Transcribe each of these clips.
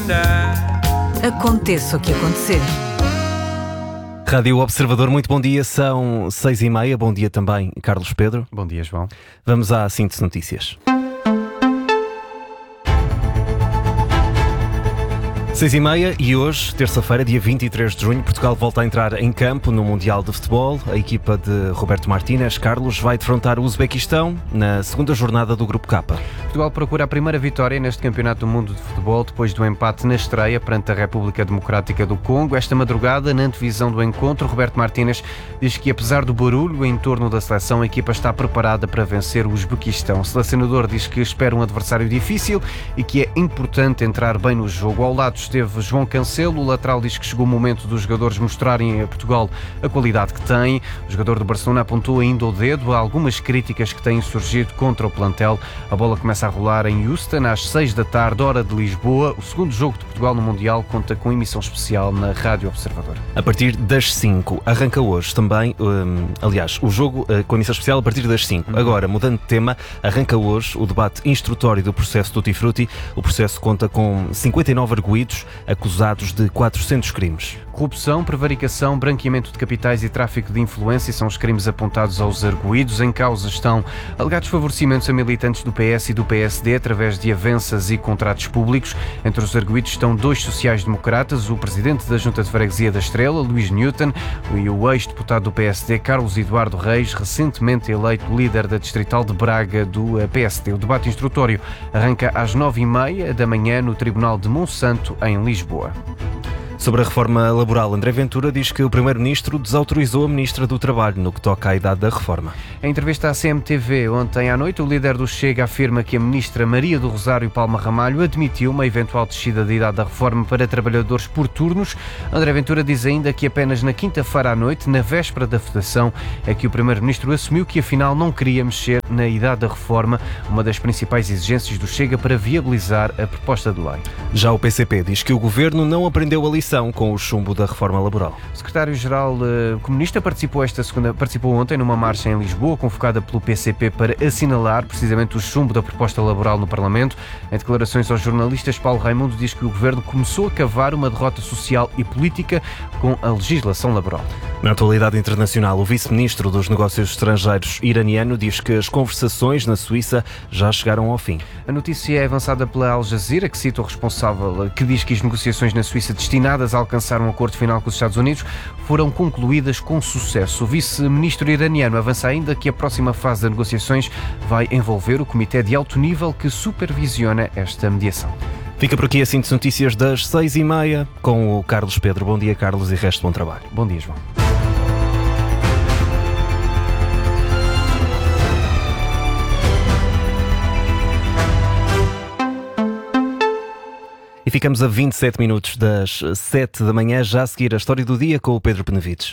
Aconteça o que acontecer. Rádio Observador, muito bom dia, são 6h30, bom dia também, Carlos Pedro. Bom dia, João. Vamos à síntese notícias. 6h30 e hoje, terça-feira, dia 23 de junho, Portugal volta a entrar em campo no Mundial de Futebol. A equipa de Roberto Martínez, Carlos, vai defrontar o Uzbequistão na segunda jornada do Grupo K. Portugal procura a primeira vitória neste Campeonato do Mundo de Futebol depois do empate na estreia perante a República Democrática do Congo. Esta madrugada, na antevisão do encontro, Roberto Martínez diz que, apesar do barulho em torno da seleção, a equipa está preparada para vencer o Uzbequistão. O selecionador diz que espera um adversário difícil e que é importante entrar bem no jogo. Ao lado esteve João Cancelo, o lateral diz que chegou o momento dos jogadores mostrarem a Portugal a qualidade que têm. O jogador do Barcelona apontou ainda o dedo a algumas críticas que têm surgido contra o plantel. A bola começa a rolar em Houston às 6 da tarde, hora de Lisboa. O segundo jogo de Portugal no Mundial conta com emissão especial na Rádio Observador. A partir das 5, arranca hoje também, aliás, o jogo com emissão especial a partir das 5. Agora, mudando de tema, arranca hoje o debate instrutório do processo Tutti Frutti. O processo conta com 59 arguidos acusados de 400 crimes. Corrupção, prevaricação, branqueamento de capitais e tráfico de influência são os crimes apontados aos arguidos. Em causa estão alegados favorecimentos a militantes do PS e do PSD através de avanças e contratos públicos. Entre os arguidos estão 2 sociais-democratas, o presidente da Junta de Freguesia da Estrela, Luís Newton, e o ex-deputado do PSD, Carlos Eduardo Reis, recentemente eleito líder da Distrital de Braga do PSD. O debate instrutório arranca às 9h30 da manhã no Tribunal de Monsanto, em Lisboa. Sobre a reforma laboral, André Ventura diz que o Primeiro-Ministro desautorizou a Ministra do Trabalho no que toca à idade da reforma. Em entrevista à CMTV ontem à noite, o líder do Chega afirma que a Ministra Maria do Rosário Palma Ramalho admitiu uma eventual descida da idade da reforma para trabalhadores por turnos. André Ventura diz ainda que apenas na quinta-feira à noite, na véspera da votação, é que o Primeiro-Ministro assumiu que afinal não queria mexer na idade da reforma, uma das principais exigências do Chega para viabilizar a proposta de lei. Já o PCP diz que o Governo não aprendeu a lição com o chumbo da reforma laboral. O secretário-geral comunista participou ontem numa marcha em Lisboa, convocada pelo PCP para assinalar precisamente o chumbo da proposta laboral no Parlamento. Em declarações aos jornalistas, Paulo Raimundo diz que o Governo começou a cavar uma derrota social e política com a legislação laboral. Na atualidade internacional, o vice-ministro dos Negócios Estrangeiros iraniano diz que as conversações na Suíça já chegaram ao fim. A notícia é avançada pela Al Jazeera, que cita o responsável, que diz que as negociações na Suíça destinadas a alcançar um acordo final com os Estados Unidos foram concluídas com sucesso. O vice-ministro iraniano avança ainda que a próxima fase das negociações vai envolver o comitê de alto nível que supervisiona esta mediação. Fica por aqui a síntese notícias das 6h30 com o Carlos Pedro. Bom dia, Carlos, e resto bom trabalho. Bom dia, João. E ficamos a 27 minutos das 7 da manhã, já a seguir a história do dia com o Pedro Benevides.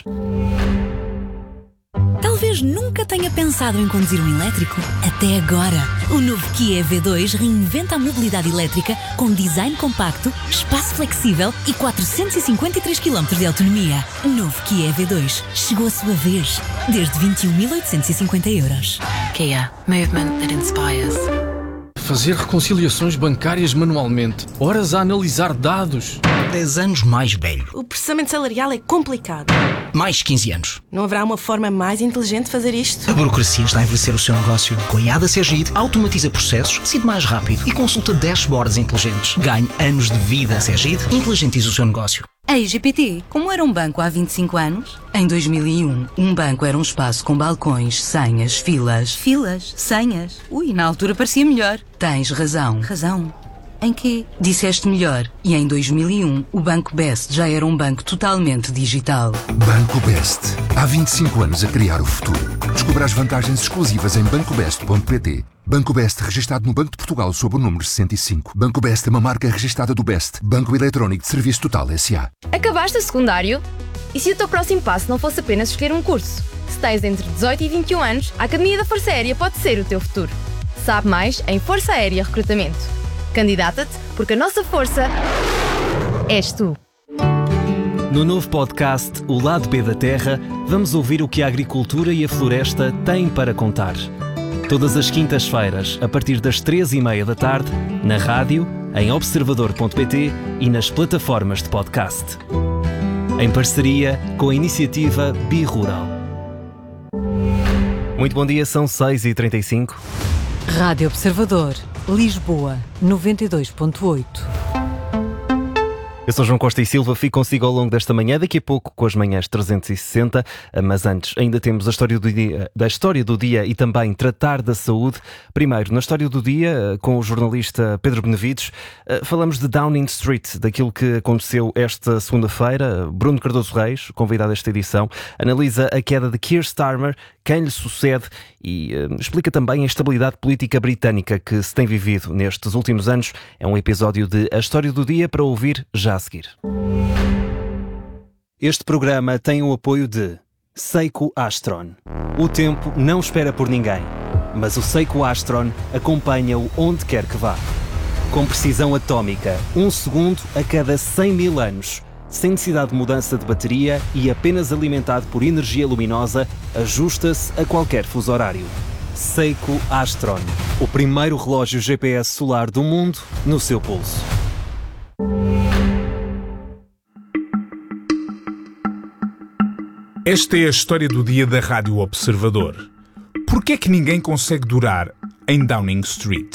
Talvez nunca tenha pensado em conduzir um elétrico. Até agora. O novo Kia EV2 reinventa a mobilidade elétrica com design compacto, espaço flexível e 453 km de autonomia. Novo Kia EV2. Chegou a sua vez. Desde 21.850 euros. Kia. Movement that inspires. Fazer reconciliações bancárias manualmente, horas a analisar dados. 10 anos mais velho. O processamento salarial é complicado. Mais 15 anos. Não haverá uma forma mais inteligente de fazer isto? A burocracia está a envelhecer o seu negócio. Com a IADA Sergide, automatiza processos, decide mais rápido e consulta dashboards inteligentes. Ganhe anos de vida. Sergide, inteligentiza o seu negócio. Ei, GPT, como era um banco há 25 anos? Em 2001, um banco era um espaço com balcões, senhas, filas. Filas? Senhas? Ui, na altura parecia melhor. Tens razão. Razão? Em quê? Disseste melhor. E em 2001, o Banco Best já era um banco totalmente digital. Banco Best. Há 25 anos a criar o futuro. Descubra as vantagens exclusivas em bancobest.pt. Banco Best, registado no Banco de Portugal sob o número 65. Banco Best é uma marca registada do Best, Banco Eletrónico de Serviço Total S.A. Acabaste o secundário? E se o teu próximo passo não fosse apenas escolher um curso? Se tens entre 18 e 21 anos, a Academia da Força Aérea pode ser o teu futuro. Sabe mais em Força Aérea Recrutamento. Candidata-te, porque a nossa força és tu. No novo podcast O Lado B da Terra, vamos ouvir o que a agricultura e a floresta têm para contar. Todas as quintas-feiras, a partir das 3h30 da tarde, na rádio, em observador.pt e nas plataformas de podcast. Em parceria com a iniciativa Birural. Muito bom dia, são 6h35. Rádio Observador, Lisboa, 92.8. Eu sou João Costa e Silva, fico consigo ao longo desta manhã, daqui a pouco com as manhãs 360, mas antes ainda temos a história do dia e também tratar da saúde. Primeiro, na história do dia, com o jornalista Pedro Benevides, falamos de Downing Street, daquilo que aconteceu esta segunda-feira. Bruno Cardoso Reis, convidado a esta edição, analisa a queda de Keir Starmer, quem lhe sucede e explica também a instabilidade política britânica que se tem vivido nestes últimos anos. É um episódio de A História do Dia para ouvir já a seguir. Este programa tem o apoio de Seiko Astron. O tempo não espera por ninguém, mas o Seiko Astron acompanha-o onde quer que vá. Com precisão atómica, 1 segundo a cada 100 mil anos. Sem necessidade de mudança de bateria e apenas alimentado por energia luminosa, ajusta-se a qualquer fuso horário. Seiko Astron, o primeiro relógio GPS solar do mundo no seu pulso. Esta é a história do dia da Rádio Observador. Por que é que ninguém consegue durar em Downing Street?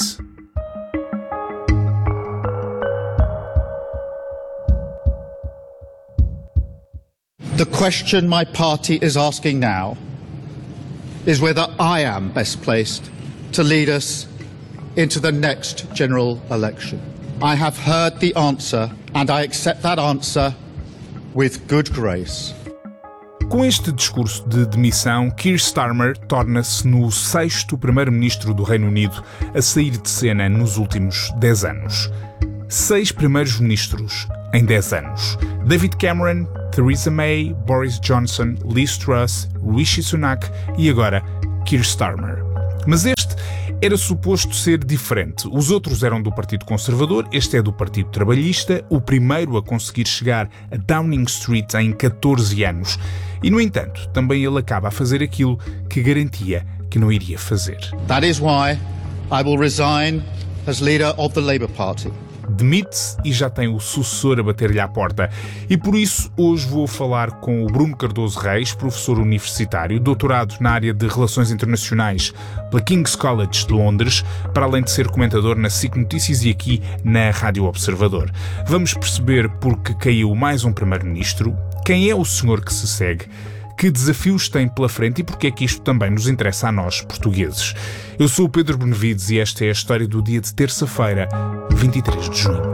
The question my party is asking now is whether I am best placed to lead us into the next general election. I have heard the answer and I accept that answer with good grace. Com este discurso de demissão, Keir Starmer torna-se no 6º primeiro-ministro do Reino Unido a sair de cena nos últimos 10 anos. 6 primeiros-ministros em 10 anos. David Cameron, Theresa May, Boris Johnson, Liz Truss, Rishi Sunak e agora Keir Starmer. Mas este era suposto ser diferente. Os outros eram do Partido Conservador, este é do Partido Trabalhista, o primeiro a conseguir chegar a Downing Street em 14 anos. E, no entanto, também ele acaba a fazer aquilo que garantia que não iria fazer. That is why I will resign as leader of the Labour Party. Demite-se e já tem o sucessor a bater-lhe à porta. E por isso hoje vou falar com o Bruno Cardoso Reis, professor universitário, doutorado na área de Relações Internacionais pela King's College de Londres, para além de ser comentador na SIC Notícias e aqui na Rádio Observador. Vamos perceber porque caiu mais um primeiro-ministro, quem é o senhor que se segue, que desafios tem pela frente e porque é que isto também nos interessa a nós, portugueses. Eu sou o Pedro Benevides e esta é a história do dia de terça-feira, 23 de junho.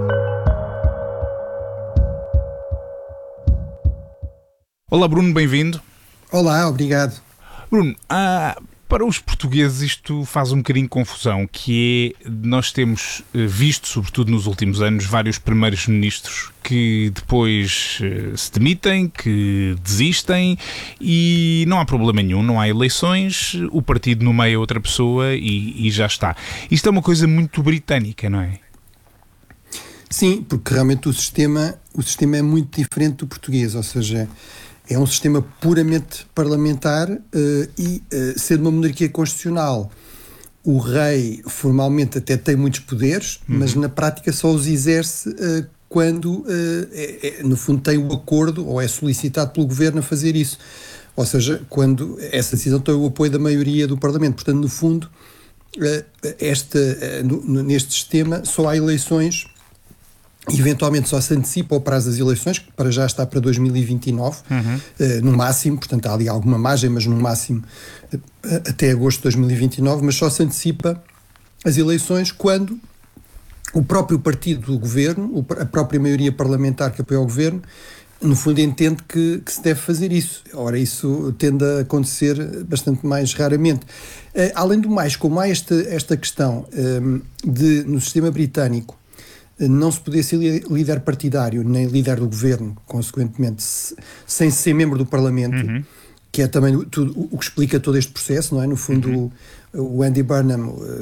Olá Bruno, bem-vindo. Olá, obrigado. Bruno, para os portugueses isto faz um bocadinho de confusão, que é, nós temos visto, sobretudo nos últimos anos, vários primeiros ministros que depois se demitem, que desistem e não há problema nenhum, não há eleições, o partido nomeia outra pessoa e já está. Isto é uma coisa muito britânica, não é? Sim, porque realmente o sistema é muito diferente do português, ou seja, é um sistema puramente parlamentar e, sendo uma monarquia constitucional, o rei formalmente até tem muitos poderes, mas na prática só os exerce quando, no fundo, tem o acordo ou é solicitado pelo governo a fazer isso. Ou seja, quando essa decisão tem o apoio da maioria do Parlamento. Portanto, no fundo, neste sistema só há eleições. Eventualmente só se antecipa o prazo das eleições, que para já está para 2029, no máximo, portanto há ali alguma margem, mas no máximo até agosto de 2029, mas só se antecipa as eleições quando o próprio partido do governo, a própria maioria parlamentar que apoia o governo, no fundo entende que se deve fazer isso. Ora, isso tende a acontecer bastante mais raramente. Além do mais, como há esta questão de, no sistema britânico, não se poder ser líder partidário nem líder do governo, consequentemente, sem ser membro do Parlamento, que é também o que explica todo este processo, não é? No fundo, o Andy Burnham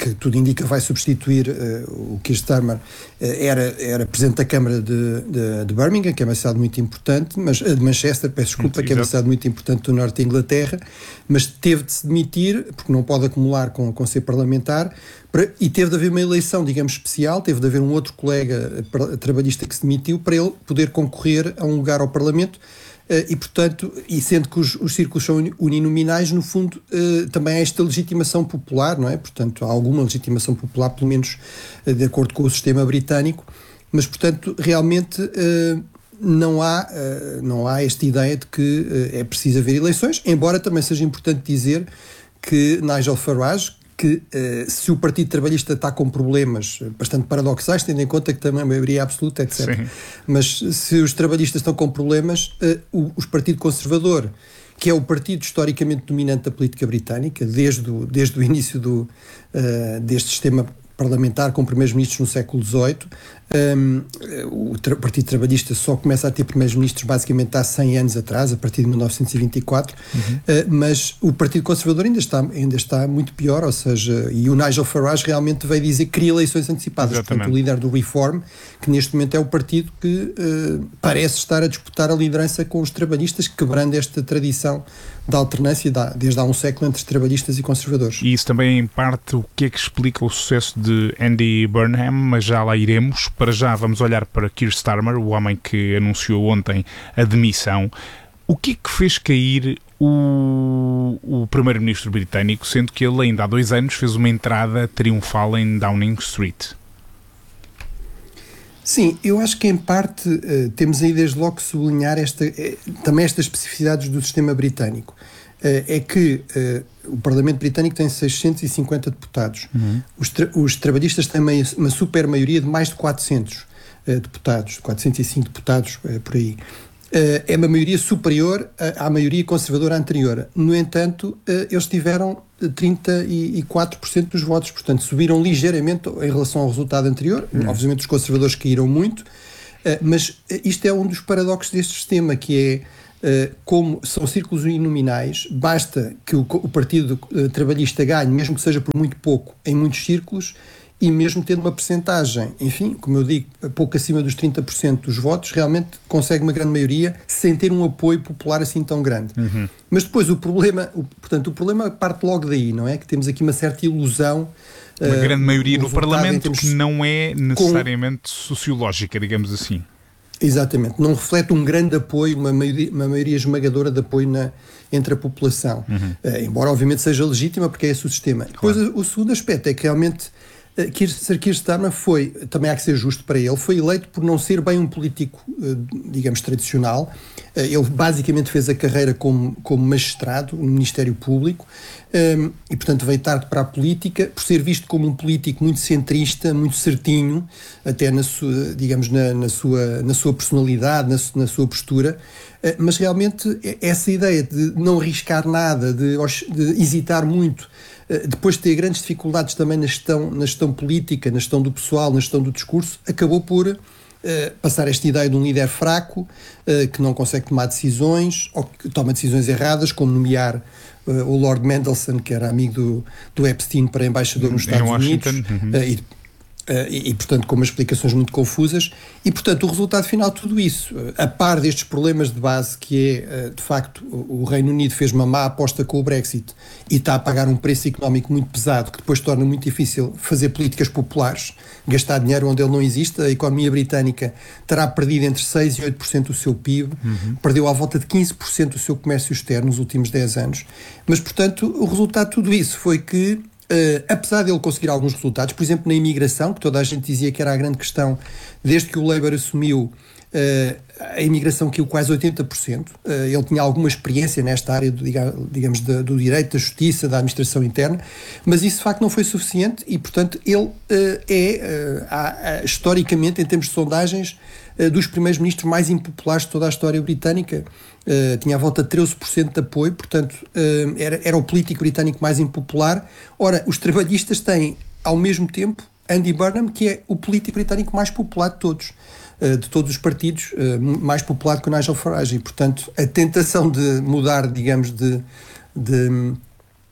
que tudo indica vai substituir o Keir Starmer, era presidente da Câmara de Birmingham, que é uma cidade muito importante, de Manchester, peço desculpa, que é uma cidade muito importante do norte da Inglaterra, mas teve de se demitir, porque não pode acumular com ser parlamentar, e teve de haver uma eleição, digamos, especial, teve de haver um outro colega trabalhista que se demitiu para ele poder concorrer a um lugar ao Parlamento. E, portanto, sendo que os círculos são uninominais, no fundo, também há esta legitimação popular, não é? Portanto, há alguma legitimação popular, pelo menos de acordo com o sistema britânico, mas, portanto, realmente não há esta ideia de que é preciso haver eleições, embora também seja importante dizer que Nigel Farage, que se o Partido Trabalhista está com problemas bastante paradoxais, tendo em conta que também a maioria absoluta, etc. Sim. Mas se os trabalhistas estão com problemas, o Partido Conservador, que é o partido historicamente dominante da política britânica, desde o início deste sistema parlamentar com primeiros-ministros no século XVIII, o Partido Trabalhista só começa a ter primeiros-ministros basicamente há 100 anos atrás, a partir de 1924, mas o Partido Conservador ainda está muito pior, ou seja, e o Nigel Farage realmente veio dizer que queria eleições antecipadas. Exatamente. Portanto, o líder do Reform, que neste momento é o partido que parece estar a disputar a liderança com os trabalhistas, quebrando esta tradição da alternância desde há um século entre trabalhistas e conservadores. E isso também, em parte, o que é que explica o sucesso de Andy Burnham, mas já lá iremos. Para já vamos olhar para Keir Starmer, o homem que anunciou ontem a demissão. O que é que fez cair o primeiro-ministro britânico, sendo que ele ainda há 2 anos fez uma entrada triunfal em Downing Street? Sim, eu acho que em parte temos aí desde logo que sublinhar também estas especificidades do sistema britânico. É que o Parlamento Britânico tem 650 deputados. Os trabalhistas têm uma super maioria de mais de 400 deputados, 405 deputados por aí. É uma maioria superior à maioria conservadora anterior. No entanto, eles tiveram 34% dos votos, portanto subiram ligeiramente em relação ao resultado anterior. Obviamente os conservadores caíram muito, mas isto é um dos paradoxos deste sistema, que é como são círculos uninominais, basta que o Partido Trabalhista ganhe, mesmo que seja por muito pouco, em muitos círculos, e mesmo tendo uma percentagem, enfim, como eu digo, pouco acima dos 30% dos votos, realmente consegue uma grande maioria sem ter um apoio popular assim tão grande. Mas depois o problema parte logo daí, não é? Que temos aqui uma certa ilusão. Uma grande maioria no Parlamento que não é necessariamente sociológica, digamos assim. Exatamente, não reflete um grande apoio, uma maioria esmagadora de apoio entre a população. Embora obviamente seja legítima, porque é esse o sistema. Claro. Depois o segundo aspecto é que realmente Sir Keir Starmer também há que ser justo para ele, foi eleito por não ser bem um político, digamos, tradicional. Ele basicamente fez a carreira como magistrado no Ministério Público e, portanto, veio tarde para a política, por ser visto como um político muito centrista, muito certinho, até na sua personalidade, na sua postura. Mas realmente essa ideia de não arriscar nada, de hesitar muito, depois de ter grandes dificuldades também na gestão política, na gestão do pessoal, na gestão do discurso, acabou por passar esta ideia de um líder fraco, que não consegue tomar decisões, ou que toma decisões erradas, como nomear o Lord Mendelssohn, que era amigo do Epstein, para embaixador nos Estados Unidos, e, portanto, com umas explicações muito confusas. E, portanto, o resultado final de tudo isso, a par destes problemas de base, que é, de facto, o Reino Unido fez uma má aposta com o Brexit e está a pagar um preço económico muito pesado, que depois torna muito difícil fazer políticas populares, gastar dinheiro onde ele não existe. A economia britânica terá perdido entre 6% e 8% do seu PIB, perdeu à volta de 15% do seu comércio externo nos últimos 10 anos. Mas, portanto, o resultado de tudo isso foi que, apesar de ele conseguir alguns resultados, por exemplo, na imigração, que toda a gente dizia que era a grande questão, desde que o Labour assumiu, a imigração caiu quase 80%. Ele tinha alguma experiência nesta área, digamos, do direito, da justiça, da administração interna, mas isso de facto não foi suficiente e, portanto, ele historicamente, em termos de sondagens, dos primeiros ministros mais impopulares de toda a história britânica. Tinha à volta de 13% de apoio, portanto era o político britânico mais impopular. Ora, os trabalhistas têm ao mesmo tempo Andy Burnham, que é o político britânico mais popular de todos os partidos, mais popular que o Nigel Farage, e portanto a tentação de mudar, digamos, de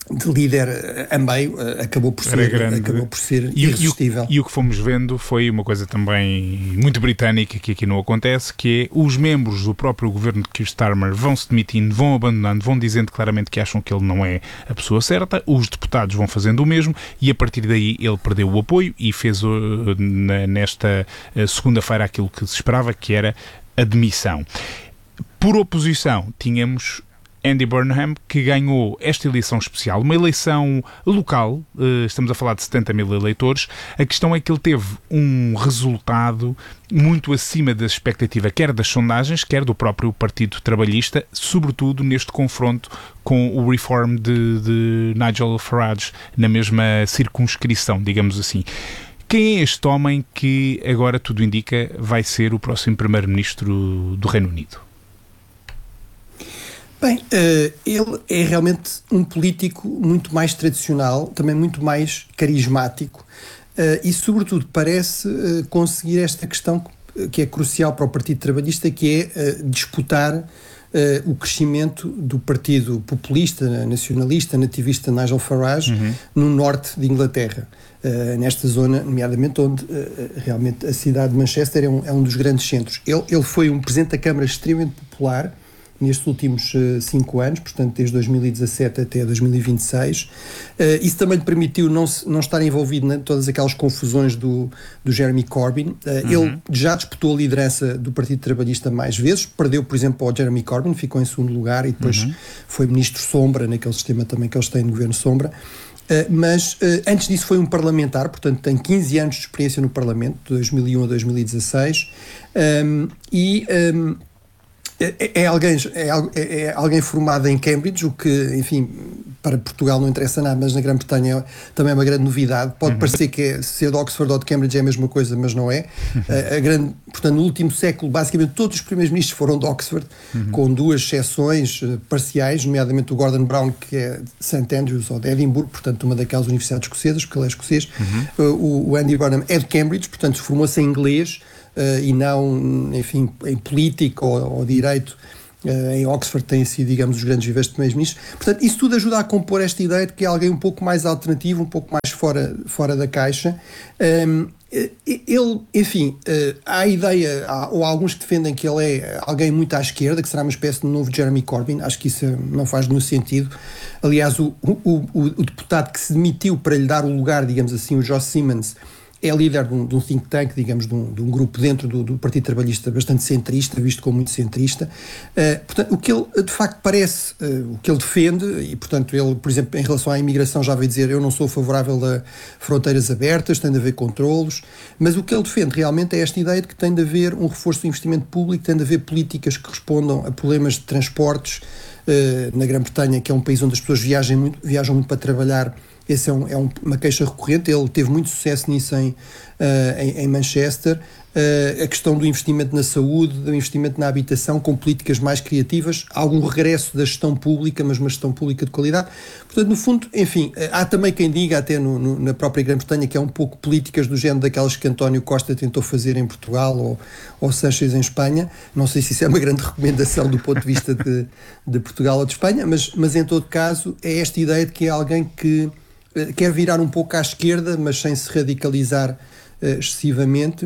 de líder a meio, acabou por ser irresistível. E o que fomos vendo foi uma coisa também muito britânica, que aqui não acontece, que é os membros do próprio governo de Keir Starmer vão se demitindo, vão abandonando, vão dizendo claramente que acham que ele não é a pessoa certa, os deputados vão fazendo o mesmo, e a partir daí ele perdeu o apoio e fez nesta segunda-feira aquilo que se esperava, que era a demissão. Por oposição, tínhamos Andy Burnham, que ganhou esta eleição especial, uma eleição local, estamos a falar de 70 mil eleitores. A questão é que ele teve um resultado muito acima da expectativa, quer das sondagens, quer do próprio Partido Trabalhista, sobretudo neste confronto com o Reform de Nigel Farage, na mesma circunscrição, digamos assim. Quem é este homem que, agora tudo indica, vai ser o próximo Primeiro-Ministro do Reino Unido? Bem, ele é realmente um político muito mais tradicional, também muito mais carismático e, sobretudo, parece conseguir esta questão que é crucial para o Partido Trabalhista, que é disputar o crescimento do Partido Populista, Nacionalista, Nativista Nigel Farage no norte de Inglaterra. Nesta zona, nomeadamente, onde realmente a cidade de Manchester é um dos grandes centros. Ele foi um Presidente da Câmara extremamente popular nestes últimos 5 anos, portanto desde 2017 até 2026. Isso também lhe permitiu não estar envolvido em todas aquelas confusões do Jeremy Corbyn. Ele já disputou a liderança do Partido Trabalhista mais vezes, perdeu, por exemplo, ao Jeremy Corbyn, ficou em segundo lugar e depois foi Ministro Sombra, naquele sistema também que eles têm no Governo Sombra. Mas antes disso foi um parlamentar, portanto tem 15 anos de experiência no Parlamento, de 2001 a 2016, é alguém formado em Cambridge, o que, enfim, para Portugal não interessa nada, mas na Grã-Bretanha também é uma grande novidade. Pode parecer que ser de Oxford ou de Cambridge é a mesma coisa, mas não é. Portanto, no último século, basicamente todos os primeiros ministros foram de Oxford, com 2 exceções parciais, nomeadamente o Gordon Brown, que é de St. Andrews ou de Edimburgo, portanto uma daquelas universidades escocesas, porque ele é escocês. O Andy Burnham é de Cambridge, portanto formou-se em inglês, e não, enfim, em política ou direito. Em Oxford têm sido, digamos, os grandes viventes de primeiros-ministros. Portanto, isso tudo ajuda a compor esta ideia de que é alguém um pouco mais alternativo, um pouco mais fora da caixa. Ele, enfim, há a ideia, ou há alguns que defendem que ele é alguém muito à esquerda, que será uma espécie de novo Jeremy Corbyn. Acho que isso não faz nenhum sentido. Aliás, o deputado que se demitiu para lhe dar o lugar, digamos assim, o Josh Simmons, é líder de um think tank, digamos, de um grupo dentro do Partido Trabalhista bastante centrista, visto como muito centrista. Portanto, o que ele, de facto, parece, o que ele defende, e, portanto, ele, por exemplo, em relação à imigração já veio dizer, eu não sou favorável a fronteiras abertas, tem de haver controlos, mas o que ele defende realmente é esta ideia de que tem de haver um reforço do investimento público, tem de haver políticas que respondam a problemas de transportes. Na Grã-Bretanha, que é um país onde as pessoas viajam muito para trabalhar, essa é uma queixa recorrente. Ele teve muito sucesso nisso em Manchester. A questão do investimento na saúde, do investimento na habitação, com políticas mais criativas, algum regresso da gestão pública, mas uma gestão pública de qualidade. Portanto, no fundo, enfim, há também quem diga, até na própria Grã-Bretanha, que é um pouco políticas do género daquelas que António Costa tentou fazer em Portugal ou Sánchez em Espanha. Não sei se isso é uma grande recomendação do ponto de vista de Portugal ou de Espanha, mas em todo caso é esta ideia de que é alguém que quer virar um pouco à esquerda, mas sem se radicalizar excessivamente.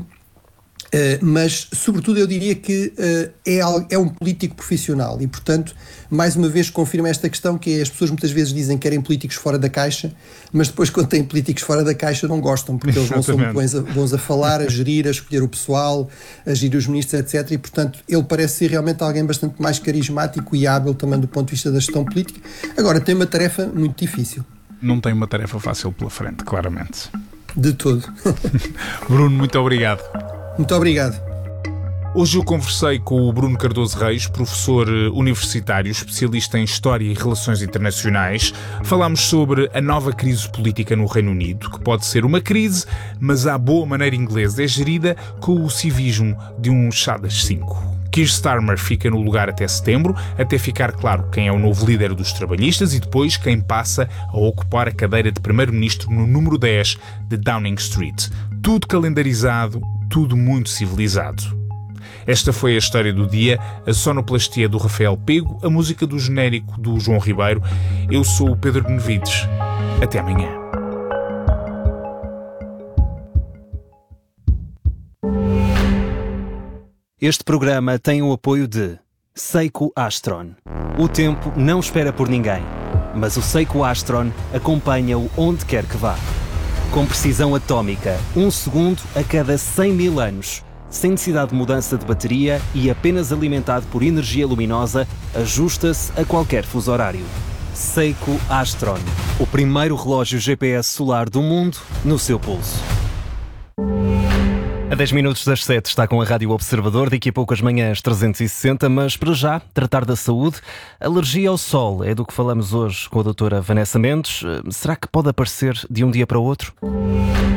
Mas, sobretudo, eu diria que é um político profissional e, portanto, mais uma vez confirma esta questão, que as pessoas muitas vezes dizem que querem políticos fora da caixa, mas depois, quando têm políticos fora da caixa, não gostam, porque eles não são muito bons a falar, a gerir, a escolher o pessoal, a gerir os ministros, etc. E, portanto, ele parece ser realmente alguém bastante mais carismático e hábil também do ponto de vista da gestão política. Agora, tem uma tarefa muito difícil. Não tem uma tarefa fácil pela frente, claramente. De todo. Bruno, muito obrigado. Muito obrigado. Hoje eu conversei com o Bruno Cardoso Reis, professor universitário, especialista em História e Relações Internacionais. Falámos sobre a nova crise política no Reino Unido, que pode ser uma crise, mas à boa maneira inglesa, é gerida com o civismo de um chá das 5. Keir Starmer fica no lugar até setembro, até ficar claro quem é o novo líder dos trabalhistas e depois quem passa a ocupar a cadeira de primeiro-ministro no número 10 de Downing Street. Tudo calendarizado, tudo muito civilizado. Esta foi a história do dia, a sonoplastia do Rafael Pego, a música do genérico do João Ribeiro. Eu sou o Pedro Benevides. Até amanhã. Este programa tem o apoio de Seiko Astron. O tempo não espera por ninguém, mas o Seiko Astron acompanha-o onde quer que vá. Com precisão atómica, 1 segundo a cada 100 mil anos, sem necessidade de mudança de bateria e apenas alimentado por energia luminosa, ajusta-se a qualquer fuso horário. Seiko Astron, o primeiro relógio GPS solar do mundo no seu pulso. A 10 minutos das 7 está com a Rádio Observador, daqui a pouco as manhãs 360, mas para já, tratar da saúde. Alergia ao sol é do que falamos hoje com a doutora Vanessa Mendes. Será que pode aparecer de um dia para o outro?